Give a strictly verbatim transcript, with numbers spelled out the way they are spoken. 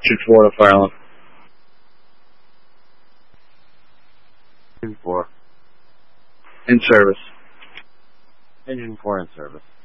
Engine four to fire alarm. Engine four. In service. Engine four in service.